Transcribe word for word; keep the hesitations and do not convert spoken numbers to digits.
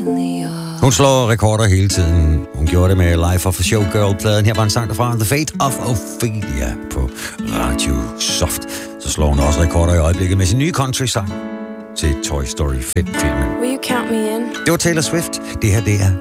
Hun slår rekorder hele tiden. Hun gjorde det med Life of a Showgirl-pladen. Her var en sang derfra, The Fate of Ophelia på Radio Soft. Så slår hun også rekorder i øjeblikket med sin nye country-sang til Toy Story fem-filmen. Will you count me in? Det var Taylor Swift. Det her, det er